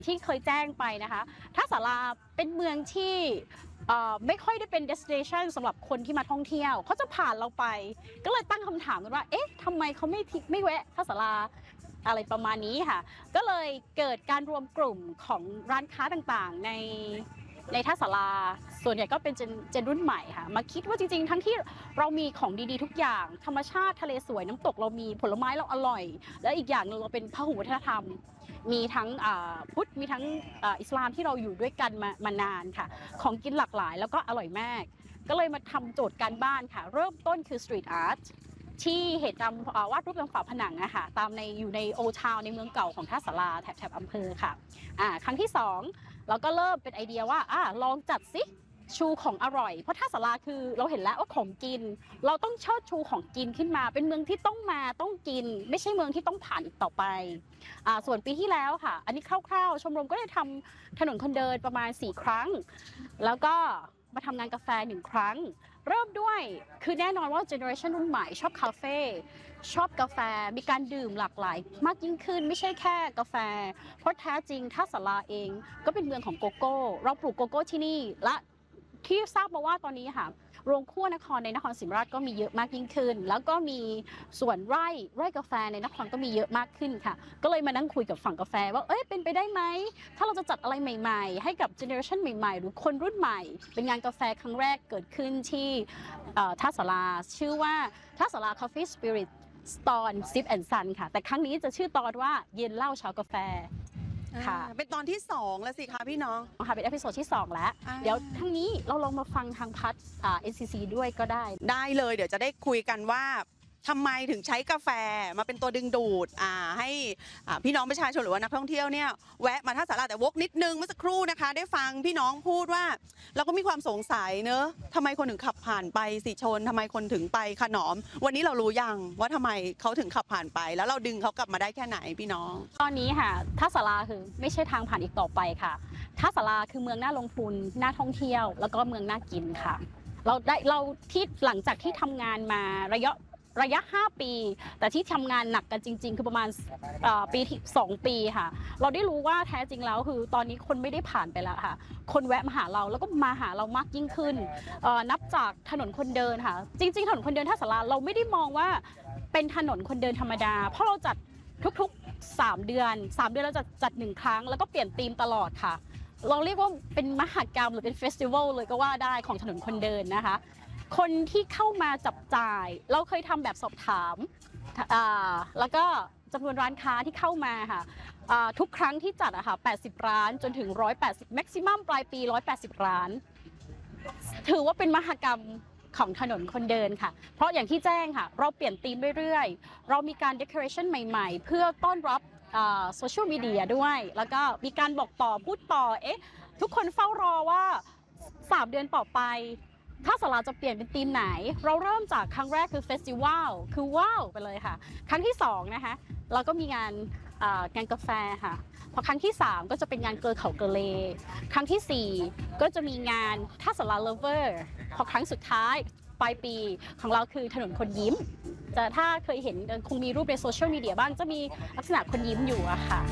ที่เคยแจ้งไปนะคะท่าสาราเป็นเมืองที่ไม่ค่อยได้เป็น destination สำหรับคนที่มาท่องเที่ยวเขาจะผ่านเราไปก็เลยตั้งคำถามกันว่าเอ๊ะทำไมเขาไม่แวะท่าสาราอะไรประมาณนี้ค่ะก็เลยเกิดการรวมกลุ่มของร้านค้าต่างๆในท่าสาราส่วนใหญ่ก็เป็นเจนรุ่นใหม่ค่ะมาคิดว่าจริงๆทั้งที่เรามีของดีๆทุกอย่างธรรมชาติทะเลสวยน้ำตกเรามีผลไม้เราอร่อยและอีกอย่างนึงเราเป็นพหุวัฒนธรรมมีทั้งพุทธมีทั้งอิสลามที่เราอยู่ด้วยกันมานานค่ะของกินหลากหลายแล้วก็อร่อยมากก็เลยมาทำโจทย์การบ้านค่ะเริ่มต้นคือสตรีทอาร์ตที่เห็นตามวาดรูปตามฝาผนังอะค่ะตามอยู่ในโอทาวในเมืองเก่าของท่าสาราแถบอำเภอค่ะครั้งที่2เราก็เริ่มเป็นไอเดียว่าลองจัดสิชูของอร่อยเพราะท่าสาราคือเราเห็นแล้วว่าของกินเราต้องเชิดชูของกินขึ้นมาเป็นเมืองที่ต้องมาต้องกินไม่ใช่เมืองที่ต้องผ่านอีกต่อไปส่วนปีที่แล้วค่ะอันนี้คร่าวๆชมรมก็ได้ทำถนนคนเดินประมาณ4 ครั้งแล้วก็มาทำงานกาแฟ1 ครั้งเริ่มด้วยคือแน่นอนว่าเจเนอเรชันรุ่นใหม่ชอบคาเฟ่ชอบกาแฟมีการดื่มหลากหลายมากยิ่งขึ้นไม่ใช่แค่กาแฟเพราะแท้จริงท่าสาราเองก็เป็นเมืองของโกโก้เราปลูกโกโก้ที่นี่และที่ทราบมาว่าตอนนี้ค่ะโรงคั่วนครในนครศรีธรรมราชก็มีเยอะมากยิ่งขึ้นแล้วก็มีส่วนไร่กาแฟในนครก็มีเยอะมากขึ้นค่ะก็เลยมานั่งคุยกับฝั่งกาแฟว่าเป็นไปได้ไหมถ้าเราจะจัดอะไรใหม่ๆให้กับเจเนอเรชันใหม่ๆหรือคนรุ่นใหม่เป็นงานกาแฟครั้งแรกเกิดขึ้นที่ท่าสาราชื่อว่าท่าสารา Coffee Spirit ตอนซิปแอนด์ซันค่ะแต่ครั้งนี้จะชื่อตอนว่าเย็นเหล้าเช้ากาแฟค่ะเป็นตอนที่2แล้วสิคะพี่น้องค่ะเป็นเอพิโซดที่2แล้วเดี๋ยวทั้งนี้เราลองมาฟังทางพัดNCC ด้วยก็ได้เลยเดี๋ยวจะได้คุยกันว่าทำไมถึงใช้กาแฟมาเป็นตัวดึงดูดให้พี่น้องประชาชนหรือว่านักท่องเที่ยวเนี่ยแวะมาท่าสาราแต่วกนิดนึงเมื่อสักครู่นะคะได้ฟังพี่น้องพูดว่าเราก็มีความสงสัยเนอะทำไมคนถึงขับผ่านไปสิชนทำไมคนถึงไปขนอมวันนี้เรารู้ยังว่าทำไมเขาถึงขับผ่านไปแล้วเราดึงเขากลับมาได้แค่ไหนพี่น้องตอนนี้ค่ะท่าสาราคือไม่ใช่ทางผ่านอีกต่อไปค่ะท่าสาราคือเมืองน่าลงทุนน่าท่องเที่ยวแล้วก็เมืองน่ากินค่ะเราที่หลังจากที่ทำงานมาระยะ5 ปีแต่ที่ทำงานหนักกันจริงๆคือประมาณปีที่2 ปีค่ะเราได้รู้ว่าแท้จริงแล้วคือตอนนี้คนไม่ได้ผ่านไปแล้วค่ะคนแวะมาหาเราแล้วก็มาหาเรามากยิ่งขึ้นนับจากถนนคนเดินค่ะจริงๆถนนคนเดินท่าสาราเราไม่ได้มองว่าเป็นถนนคนเดินธรรมดาเพราะเราจัดทุกๆ3 เดือนเราจะจัด1 ครั้งแล้วก็เปลี่ยนธีมตลอดค่ะเราเรียกว่าเป็นมหกรรมหรือเป็นเฟสติวัลเลยก็ว่าได้ของถนนคนเดินนะคะคนที่เข้ามาจับจ่ายเราเคยทำแบบสอบถามแล้วก็จำนวนร้านค้าที่เข้ามาค่ะทุกครั้งที่จัดอะค่ะ80 ร้านจนถึง180แม็กซิมัมปลายปี180 ร้านถือว่าเป็นมหกรรมของถนนคนเดินค่ะเพราะอย่างที่แจ้งค่ะเราเปลี่ยนธีมเรื่อยๆเรามีการเดคอเรชันใหม่ๆเพื่อต้อนรับโซเชียลมีเดียด้วยแล้วก็มีการบอกต่อพูดต่อทุกคนเฝ้ารอว่า3 เดือนต่อไปท่าสาราจะเปลี่ยนเป็นธีมไหนเราเริ่มจากครั้งแรกคือเฟสติวัลคือว้าวไปเลยค่ะครั้งที่2นะคะเราก็มีงานกาแฟค่ะพอครั้งที่3ก็จะเป็นงานเกอเขาเกเลครั้งที่4ก็จะมีงานท่าสาราเลเวอร์พอครั้งสุดท้ายปลายปีของเราคือถนนคนยิ้มแต่ถ้าเคยเห็นคงมีรูปในโซเชียลมีเดียบ้างจะมีลักษณะคนยิ้มอยู่อะค่ะ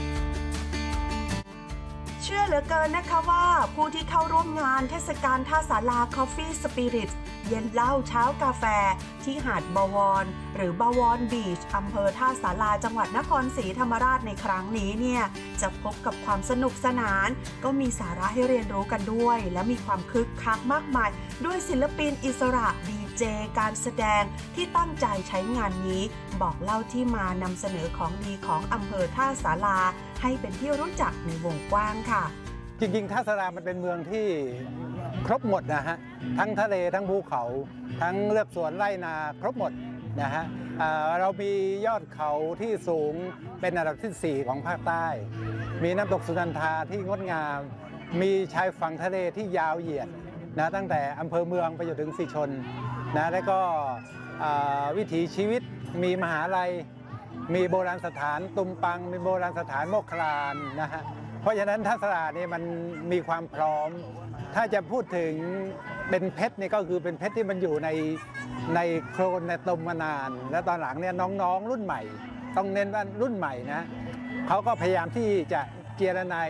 เชื่อเหลือเกินนะคะว่าผู้ที่เข้าร่วมงานเทศกาลท่าสารา Coffee Spirit เย็นเหล้าเช้ากาแฟที่หาดบวรหรือบวรบีชอำเภอท่าสาราจังหวัดนครศรีธรรมราชในครั้งนี้เนี่ยจะพบกับความสนุกสนานก็มีสาระให้เรียนรู้กันด้วยและมีความคึกคักมากมายด้วยศิลปินอิสระดีเจการแสดงที่ตั้งใจใช้งานนี้บอกเล่าที่มานำเสนอของดีของอำเภอท่าสาราให้เป็นที่รู้จักในวงกว้างค่ะจริงๆท่าสารามันเป็นเมืองที่ครบหมดนะฮะทั้งทะเลทั้งภูเขาทั้งเลือกสวนไร่นาครบหมดนะฮะเรามียอดเขาที่สูงเป็นอันดับที่4ของภาคใต้มีน้ำตกสุนันทาที่งดงามมีชายฝั่งทะเลที่ยาวเหยียดนะตั้งแต่อำเภอเมืองไปจนถึงศรีชนนะแล้วก็วิถีชีวิตมีมหาลัยมีโบราณสถานตุมปังมีโบราณสถานโมกขลานนะฮะเพราะฉะนั้นท่าสาราเนี่ยมันมีความพร้อมถ้าจะพูดถึงเป็นเพชรนี่ก็คือเป็นเพชรที่มันอยู่ในโคลนในตมมานานและตอนหลังเนี่ยน้องๆรุ่นใหม่ต้องเน้นว่ารุ่นใหม่นะเขาก็พยายามที่จะเจรไน